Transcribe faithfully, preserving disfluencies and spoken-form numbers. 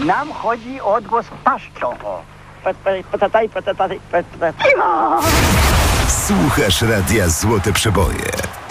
Nam chodzi o odgłos paszczą. Patataj, patataj, patataj. Słuchasz Radia Złote Przeboje.